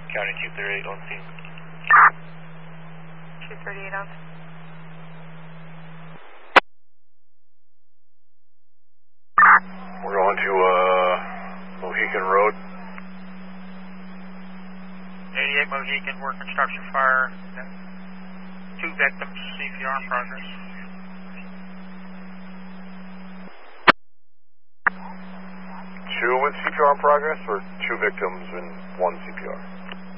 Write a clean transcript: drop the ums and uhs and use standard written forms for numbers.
County 238 on scene. 238 on. We're going to Mohican Road. 88 Mohican, work construction fire. 2 victims, CPR in progress. 2 with CPR in progress, or 2 victims and 1 CPR?